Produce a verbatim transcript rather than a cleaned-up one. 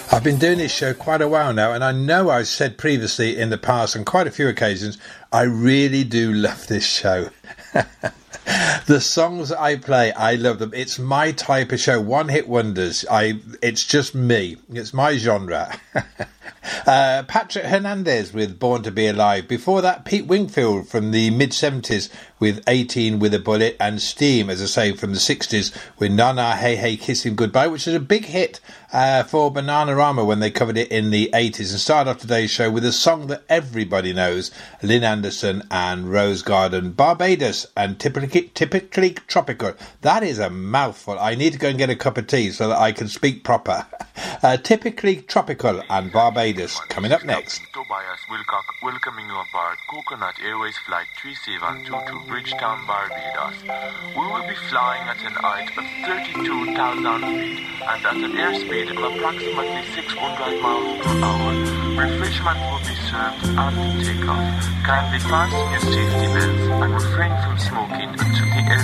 I've been doing this show quite a while now, and I know I've said previously in the past on quite a few occasions, I really do love this show. The songs that I play, I love them. It's my type of show. One hit wonders. I. It's just me. It's my genre. uh, Patrick Hernandez with Born to Be Alive. Before that, Pete Wingfield from the mid-seventies with eighteen with a Bullet, and Steam, as I say, from the sixties with Nana Hey Hey Kissing Goodbye, which is a big hit uh, for Bananarama when they covered it in the eighties, and started off today's show with a song that everybody knows, Lynn Anderson and Rose Garden, Barbados, and typically, typically tropical. That is a mouthful. I need to go and get a cup of tea so that I can speak proper. Uh, typically tropical and Barbados coming up next. Tobias Wilcock welcoming you aboard Coconut Airways Flight three seven two to Bridgetown, Barbados. We will be flying at an height of thirty-two thousand feet and at an airspeed of approximately six hundred miles per hour. Refreshment will be served after takeoff. Kindly fasten your safety belts and refrain from smoking until the air